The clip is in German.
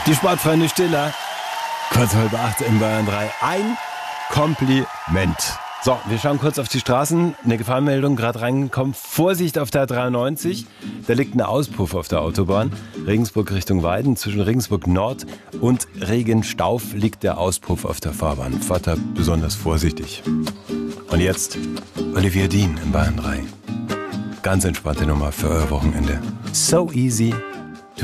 Die Sportfreunde Stiller. Kurz vor 8 in Bayern 3. Ein Kompliment. So, wir schauen kurz auf die Straßen. Eine Gefahrenmeldung gerade reingekommen. Vorsicht auf der 93. Da liegt ein Auspuff auf der Autobahn. Regensburg Richtung Weiden. Zwischen Regensburg Nord und Regenstauf liegt der Auspuff auf der Fahrbahn. Fahrt da besonders vorsichtig. Und jetzt Olivia Dean in Bayern 3. Ganz entspannte Nummer für euer Wochenende. So easy.